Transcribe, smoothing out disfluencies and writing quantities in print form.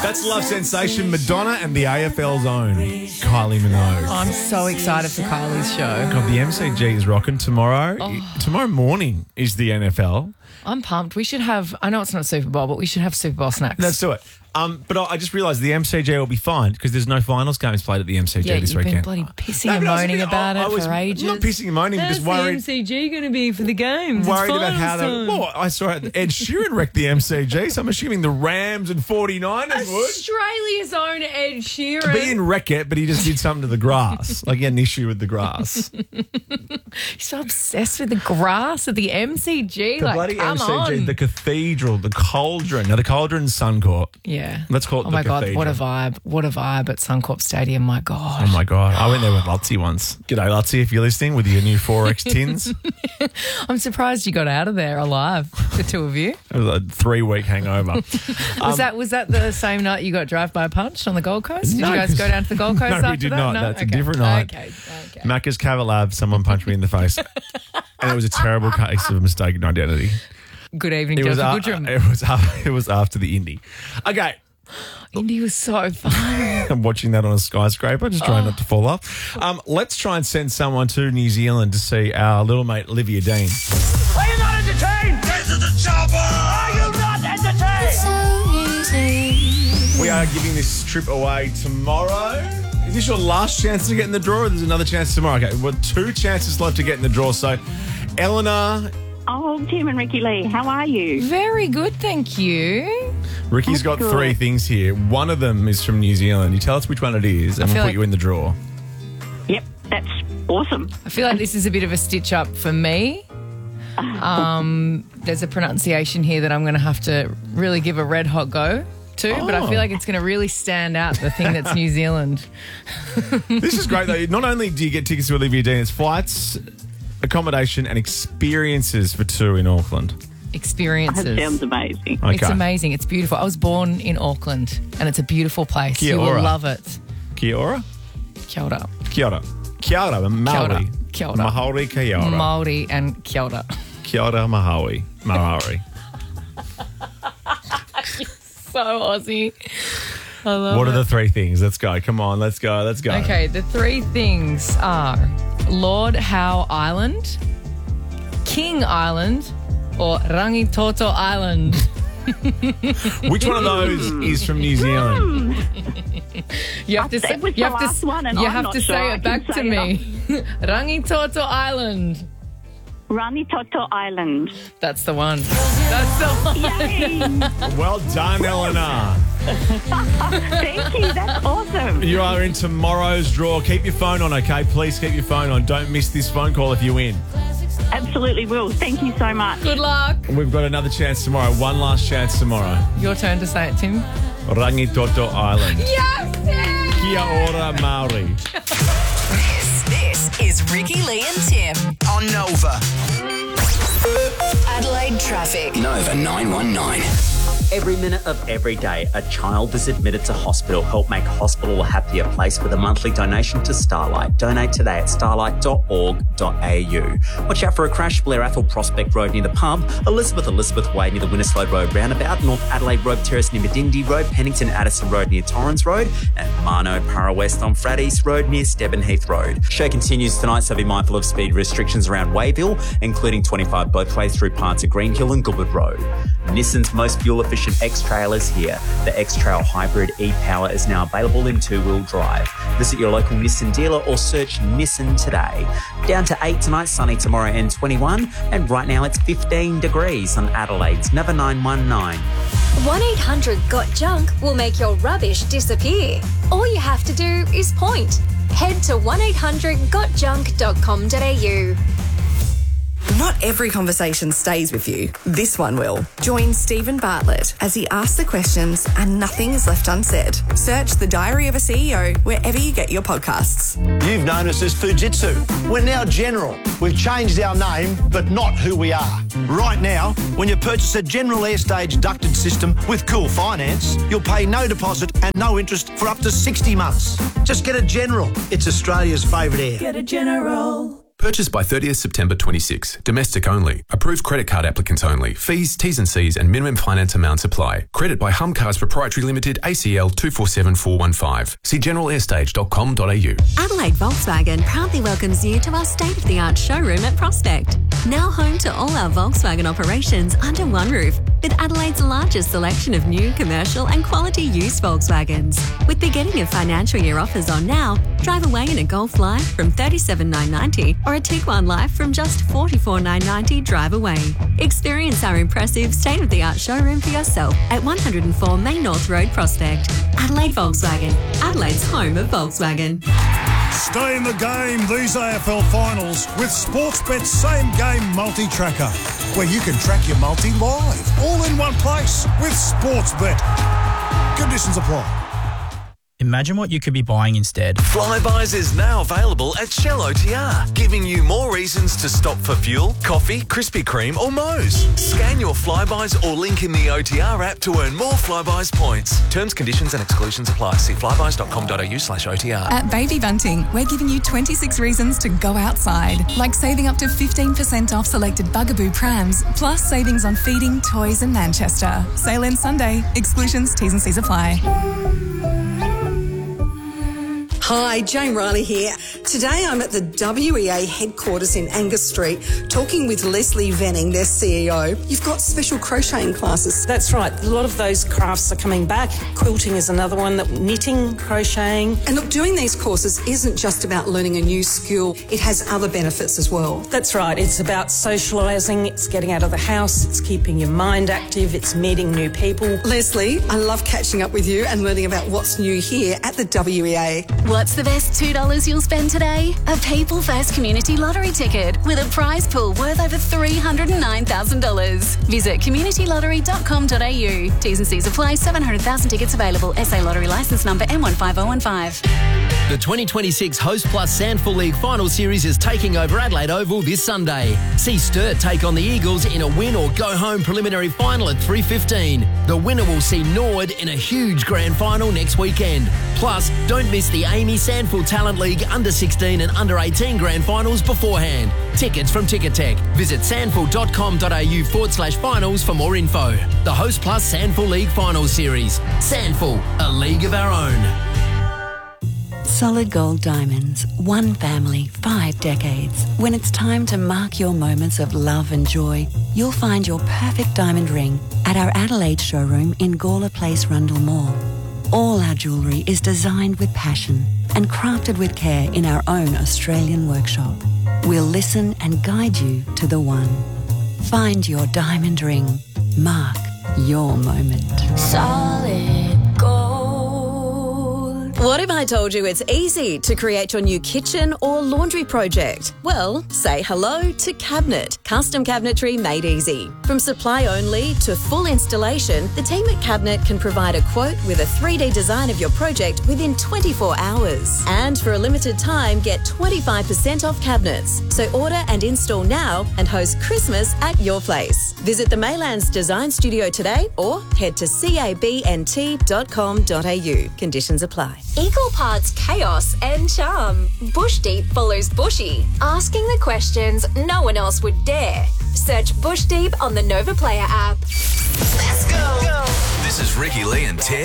That's Love Sensation, Madonna and the AFL's own Kylie Minogue. I'm so excited for Kylie's show. God, the MCG is rocking tomorrow. Tomorrow morning is the NFL. I'm pumped. We should have, I know it's not Super Bowl, but we should have Super Bowl snacks. Let's do it. But I just realised the MCG will be fine because there's no finals games played at the MCG this weekend. You've been bloody pissing and moaning about it for ages. I'm not pissing and moaning, How's just worried. the MCG going to be for the games? Worried about how they... Well, I saw Ed Sheeran wreck the MCG, so I'm assuming the Rams and 49ers would. Australia's own Ed Sheeran. But he didn't wreck it, but he just did something to the grass. Like he had an issue with the grass. He's so obsessed with the grass at the MCG. The bloody MCG, the cathedral, the cauldron. Now, the cauldron's Suncorp. Yeah. Let's call it the God, cathedral. what a vibe. What a vibe at Suncorp Stadium, my God. Oh, my God. I went there with Lutzi once. G'day, Lutzi, if you're listening, with your new 4X tins. I'm surprised you got out of there alive, the two of you. It was a 3-week hangover. Was that the same night you got drive-by punched on the Gold Coast? Did you guys go down to the Gold Coast No, after we did that? not. No? That's a different night. Okay. Macca's Cavalab, someone punched me in the face. And it was a terrible case of mistaken identity. Good evening, It was, Delta Goodrum. it was after the Indy. Okay. Indy was so fun. I'm watching that on a skyscraper, just trying not to fall off. Let's try and send someone to New Zealand to see our little mate Olivia Dean. Are you not entertained? Get to the chopper! Are you not entertained? We are giving this trip away tomorrow. Is this your last chance to get in the draw, or there's another chance tomorrow? Okay, well, 2 chances left to get in the draw. So, Eleanor... Oh, Tim and Ricky Lee, how are you? Very good, thank you. Ricky's got 3 things here. One of them is from New Zealand. You tell us which one it is, and we'll put you in the draw. Yep, that's awesome. I feel like this is a bit of a stitch up for me. There's a pronunciation here that I'm going to have to really give a red hot go to, but I feel like it's going to really stand out, the thing that's New Zealand. This is great, though. Not only do you get tickets to Olivia Dean, it's flights, accommodation and experiences for 2 in Auckland. Experiences. That sounds amazing. Okay. It's amazing. It's beautiful. I was born in Auckland and it's a beautiful place. Kia You ora. will love it. Kia ora? Kia ora. Kia ora. Kia ora, Maori. Kia ora. Maori, kia ora. Māori and kia ora. Kia ora, Maori. Maori. So Aussie. I love What it. are the 3 things? Let's go. Come on, let's go. Okay, the 3 things are Lord Howe Island, King Island, or Rangitoto Island. Which one of those is from New Zealand? You have to say, It was the last one and you I'm have not to sure say I it can back to say me. Rangitoto Island. Rangitoto Island. That's the one. That's the one. Yay! Well done, Eleanor. Thank you, that's awesome. You are in tomorrow's draw. Keep your phone on, okay? Please keep your phone on. Don't miss this phone call if you win. Absolutely will. Thank you so much. Good luck. We've got another chance tomorrow. One last chance tomorrow. Your turn to say it, Tim. Rangitoto Island. Yes, Tim! Kia ora, Maori. This is Ricky Lee and Tim On Nova. Adelaide Traffic. Nova 919. Every minute of every day, a child is admitted to hospital. Help make hospital a happier place with a monthly donation to Starlight. Donate today at starlight.org.au. Watch out for a crash, Blair Athol Prospect Road near the pub, Elizabeth Way near the Winnislade Road roundabout, North Adelaide Road Terrace near Medindi Road, Pennington Addison Road near Torrens Road, and Marno Para West on Frat East Road near Stebbin Heath Road. Show continues tonight, so be mindful of speed restrictions around Wayville, including 25 both ways through parts of Greenhill and Goodwood Road. Nissan's most fuel-efficient X-Trail is here. The X-Trail Hybrid e-Power is now available in 2-wheel drive. Visit your local Nissan dealer or search Nissan today. Down to 8 tonight, sunny tomorrow and 21. And right now it's 15 degrees on Adelaide's Nova 919. 1-800-GOT-JUNK will make your rubbish disappear. All you have to do is point. Head to 1800gotjunk.com.au. Not every conversation stays with you. This one will. Join Stephen Bartlett as he asks the questions and nothing is left unsaid. Search The Diary of a CEO wherever you get your podcasts. You've known us as Fujitsu. We're now General. We've changed our name, but not who we are. Right now, when you purchase a General Airstage ducted system with Cool Finance, you'll pay no deposit and no interest for up to 60 months. Just get a General. It's Australia's favourite air. Get a General. Purchase by 30th September 26. Domestic only. Approved credit card applicants only. Fees, T's and C's and minimum finance amounts apply. Credit by Humcars Proprietary Limited, ACL 247415. See generalairstage.com.au. Adelaide Volkswagen proudly welcomes you to our state-of-the-art showroom at Prospect. Now home to all our Volkswagen operations under one roof, with Adelaide's largest selection of new, commercial and quality used Volkswagens. With beginning of financial year offers on now, drive away in a Golf Life from $37,990 or a Tiguan Life from just $44,990 drive away. Experience our impressive state-of-the-art showroom for yourself at 104 Main North Road, Prospect. Adelaide Volkswagen, Adelaide's home of Volkswagen. Stay in the game these AFL finals with Sportsbet's Same Game Multi-Tracker, where you can track your multi live, all in one place with Sportsbet. Conditions apply. Imagine what you could be buying instead. Flybuys is now available at Shell OTR, giving you more reasons to stop for fuel, coffee, Krispy Kreme or Moe's. Scan your Flybuys or link in the OTR app to earn more Flybuys points. Terms, conditions and exclusions apply. See flybuys.com.au/OTR. At Baby Bunting, we're giving you 26 reasons to go outside, like saving up to 15% off selected Bugaboo prams, plus savings on feeding, toys and Manchester. Sale ends Sunday. Exclusions, T's and C's apply. Hi, Jane Riley here. Today I'm at the WEA headquarters in Angus Street talking with Leslie Venning, their CEO. You've got special crocheting classes. That's right. A lot of those crafts are coming back. Quilting is another one, knitting, crocheting. And look, doing these courses isn't just about learning a new skill. It has other benefits as well. That's right. It's about socialising, it's getting out of the house, it's keeping your mind active, it's meeting new people. Leslie, I love catching up with you and learning about what's new here at the WEA. What's the best $2 you'll spend today? A People First Community Lottery ticket with a prize pool worth over $309,000. Visit communitylottery.com.au. T's and C's apply. 700,000 tickets available. SA Lottery licence number M15015. The 2026 Host Plus Sandful League Final Series is taking over Adelaide Oval this Sunday. See Sturt take on the Eagles in a win or go home preliminary final at 3:15. The winner will see Norwood in a huge grand final next weekend. Plus, don't miss the Amy Sandful Talent League under 16 and under 18 grand finals beforehand. Tickets from Ticketek. Visit sandful.com.au/finals for more info. The Host Plus Sandful League Final Series. Sandful, a league of our own. Solid Gold Diamonds, one family, 5 decades. When it's time to mark your moments of love and joy, you'll find your perfect diamond ring at our Adelaide showroom in Gawler Place, Rundle Mall. All our jewellery is designed with passion and crafted with care in our own Australian workshop. We'll listen and guide you to the one. Find your diamond ring. Mark your moment. Solid gold. What if I told you it's easy to create your new kitchen or laundry project? Well, say hello to Cabinet. Custom cabinetry made easy. From supply only to full installation, the team at Cabinet can provide a quote with a 3D design of your project within 24 hours. And for a limited time, get 25% off cabinets. So order and install now and host Christmas at your place. Visit the Maylands Design Studio today or head to cabnt.com.au. Conditions apply. Equal parts chaos and charm. Bush Deep follows Bushy, asking the questions no one else would dare. Search Bush Deep on the Nova Player app. Let's go. This is Ricky Lee and Ted.